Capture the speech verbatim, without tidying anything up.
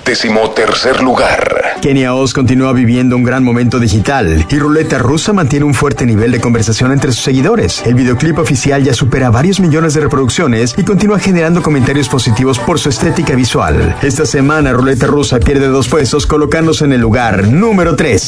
Decimotercer lugar. Kenia Oz continúa viviendo un gran momento digital y Ruleta Rusa mantiene un fuerte nivel de conversación entre sus seguidores. El videoclip oficial ya supera varios millones de reproducciones y continúa generando comentarios positivos por su estética visual. Esta semana Ruleta Rusa pierde dos puestos colocándose en el lugar número trece.